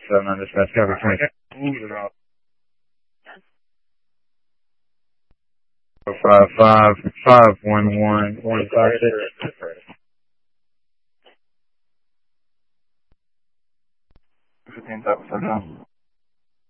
7 on dispatch, copy 20. 55511 156. 15,000.